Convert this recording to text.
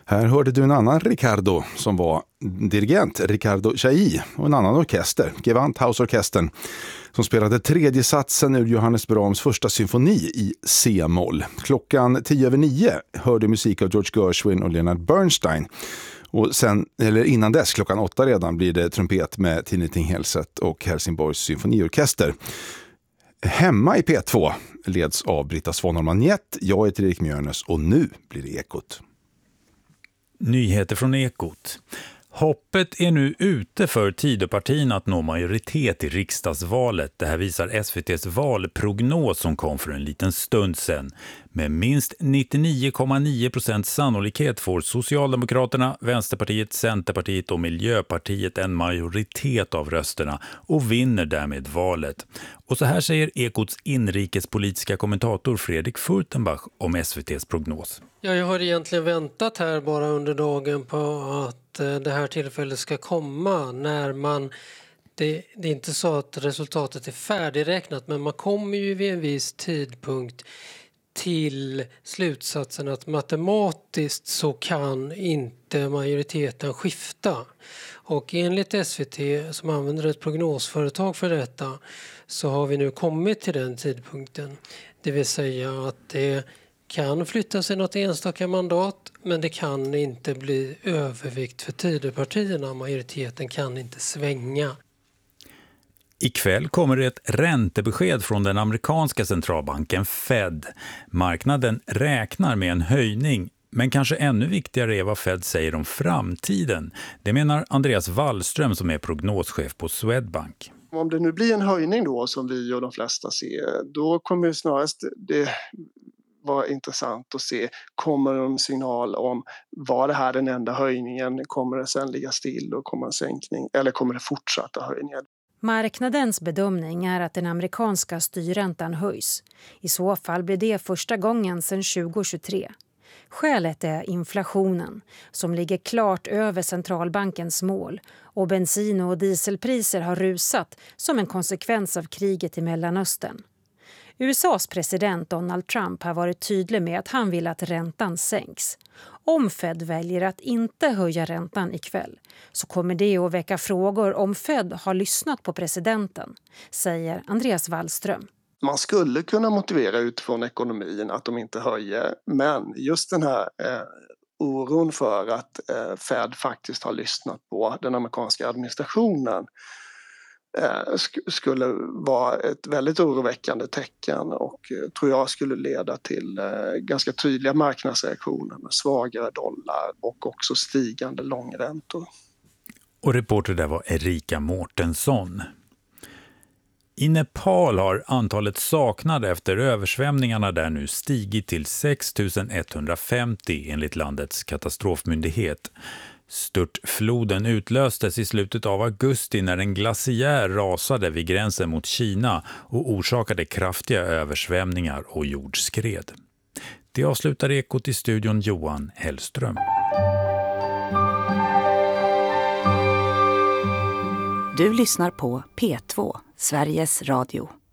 Här hörde du en annan Ricardo som var dirigent, Ricardo Chailly, och en annan orkester, Gewandhausorkestern, som spelade tredje satsen ur Johannes Brahms första symfoni i C-moll. Klockan 9:10 hörde musik av George Gershwin och Leonard Bernstein. Och sen, eller innan dess, klockan 8 redan, blir det trumpet med Tinny Tinghälset och Helsingborgs symfoniorkester. Hemma i P2 leds av Britta Svanholm-Agnett. Jag heter Erik Mjörnes och nu blir det Ekot. Nyheter från Ekot. Hoppet är nu ute för Tidöpartierna att nå majoritet i riksdagsvalet. Det här visar SVT:s valprognos som kom för en liten stund sedan. Med minst 99,9% sannolikhet får Socialdemokraterna, Vänsterpartiet, Centerpartiet och Miljöpartiet en majoritet av rösterna och vinner därmed valet. Och så här säger Ekots inrikespolitiska kommentator Fredrik Furtenbach om SVT:s prognos. Ja, jag har egentligen väntat här bara under dagen på att det här tillfället ska komma när man... Det är inte så att resultatet är färdigräknat, men man kommer ju vid en viss tidpunkt till slutsatsen att matematiskt så kan inte majoriteten skifta. Och enligt SVT, som använder ett prognosföretag för detta, så har vi nu kommit till den tidpunkten. Det vill säga att det kan flytta sig något enstaka mandat, men det kan inte bli övervikt för Tidöpartierna. Majoriteten kan inte svänga. Ikväll kommer ett räntebesked från den amerikanska centralbanken Fed. Marknaden räknar med en höjning, men kanske ännu viktigare är vad Fed säger om framtiden. Det menar Andreas Wallström som är prognoschef på Swedbank. Om det nu blir en höjning då som vi och de flesta ser, då kommer snarast det vara intressant att se, kommer det en signal om var det här den enda höjningen, kommer det sen ligga still och kommer en sänkning eller kommer det fortsatta höjningar? Marknadens bedömning är att den amerikanska styrräntan höjs. I så fall blir det första gången sedan 2023. Skälet är inflationen som ligger klart över centralbankens mål och bensin- och dieselpriser har rusat som en konsekvens av kriget i Mellanöstern. USAs president Donald Trump har varit tydlig med att han vill att räntan sänks. Om Fed väljer att inte höja räntan ikväll så kommer det att väcka frågor om Fed har lyssnat på presidenten, säger Andreas Wallström. Man skulle kunna motivera utifrån ekonomin att de inte höjer, men just den här oron för att Fed faktiskt har lyssnat på den amerikanska administrationen skulle vara ett väldigt oroväckande tecken och tror jag skulle leda till ganska tydliga marknadsreaktioner med svagare dollar och också stigande långräntor. Och reporter där var Erika Mårtensson. I Nepal har antalet saknade efter översvämningarna där nu stigit till 6 150 enligt landets katastrofmyndighet. Störtfloden utlöstes i slutet av augusti när en glaciär rasade vid gränsen mot Kina och orsakade kraftiga översvämningar och jordskred. Det avslutar Ekot i studion Johan Hellström. Du lyssnar på P2, Sveriges Radio.